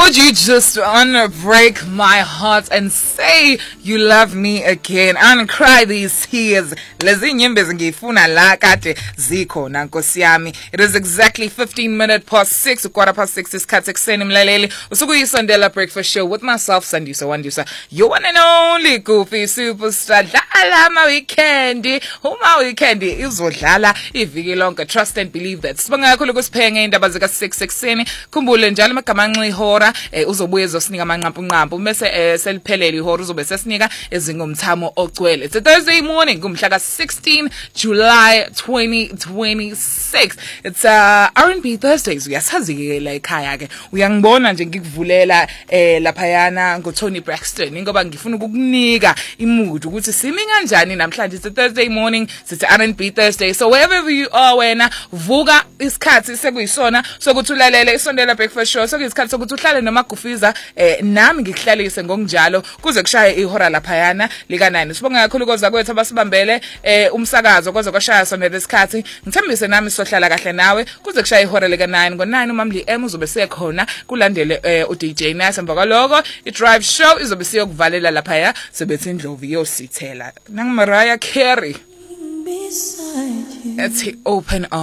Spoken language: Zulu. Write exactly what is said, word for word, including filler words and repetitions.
Would you just wanna break my heart and say you love me again and cry these tears? Lezi nyembezi ngifuna la kade zikhona nkosi yami. It is exactly fifteen minutes past six, quarter past six isikhathi ekseni mlaleli. Usukuyisondela breakfast show with myself Sandusa Wandusa. Your one and only goofy superstar. Dlala ma weekend. Uma weekend izodlala iviki lonke. Trust and believe that. Sibonga kakhulu kusiphenga indaba zika six ekseni. Khumbule njalo magamanxa ihora eh, uzobuye zosinika amanqampu nqampu bese eh, seliphelele ihora uzobe sesinika ezingomthamo ogcwele. It's a Thursday morning kumhla ka sixteen July twenty twenty-six. It's uh, R and B Thursdays. Uyasazi ke la ekhaya ke. Uyangibona nje ngikuvulela eh laphayana ngo Tony Braxton ngoba ngifuna ukukunika imood ukuthi simi kanjani namhlanje. It's a Thursday morning. It's R and B Thursday. So wherever you are wena vuka isikhathi sekuyisona sokuthi ulalele isondela breakfast show. So isikhathi sokuthi uhlale noma gufiza eh nami ngikuhlalise ngokunjalo kuze kushaye ihora laphayana lika nine. Sibonga kakhulu koza kwethu abasibambele eh umsakazo koze kwashaya sona lesikhathi. Ngithembise nami sohlala kahle nawe kuze kushaye ihora lika nine. Ngo nine uMamli M uzobe sekhona kulandele eh u D J Nice emva kwaloko i drive show izobe siyokuvalela laphaya sebethi Ndlovu yosithela. Nangu Mariah Carey. Let's open up.